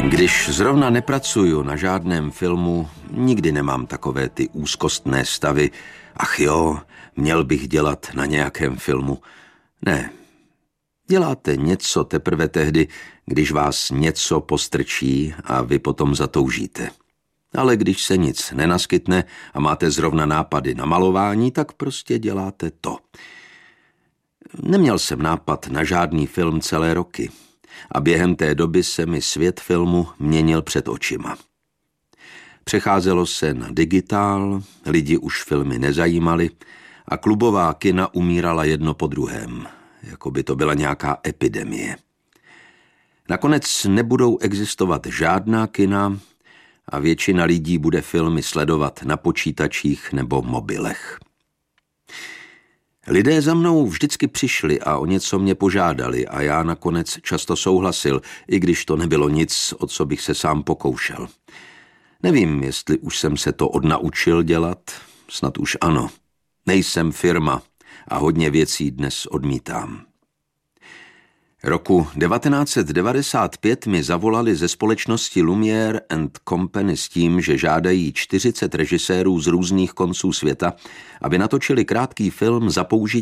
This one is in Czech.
Když zrovna nepracuju na žádném filmu, nikdy nemám takové ty úzkostné stavy. Ach jo, měl bych dělat na nějakém filmu. Ne, děláte něco teprve tehdy, když vás něco postrčí a vy potom zatoužíte. Ale když se nic nenaskytne a máte zrovna nápady na malování, tak prostě děláte to. Neměl jsem nápad na žádný film celé roky a během té doby se mi svět filmu měnil před očima. Přecházelo se na digitál, lidi už filmy nezajímali a klubová kina umírala jedno po druhém, jako by to byla nějaká epidemie. Nakonec nebudou existovat žádná kina a většina lidí bude filmy sledovat na počítačích nebo mobilech. Lidé za mnou vždycky přišli a o něco mě požádali a já nakonec často souhlasil, i když to nebylo nic, o co bych se sám pokoušel. Nevím, jestli už jsem se to odnaučil dělat, snad už ano. Nejsem firma a hodně věcí dnes odmítám. Roku 1995 mi zavolali ze společnosti Lumière and Company s tím, že žádají 40 režisérů z různých konců světa, aby natočili krátký film za použití